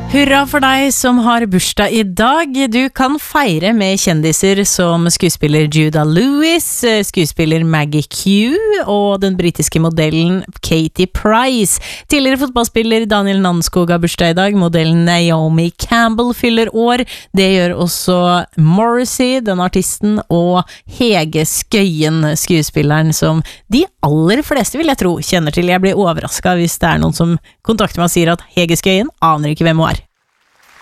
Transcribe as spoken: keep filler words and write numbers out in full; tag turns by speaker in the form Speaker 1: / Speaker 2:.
Speaker 1: Hurra for deg som har bursdag i dag. Du kan feire med kjendiser som skuespiller Judah Lewis, skuespiller Maggie Q og den britiske modellen Katie Price. Tidligere fotballspiller Daniel Nanskog har bursdag i dag. Modellen Naomi Campbell fyller år. Det gjør også Morrissey, den artisten, og Hege Skøyen, skuespilleren som de aller fleste, vil jeg tro, kjenner til. Jeg blir overrasket hvis det er noen som kontakter meg og sier at Hege Skøyen aner ikke hvem hun er.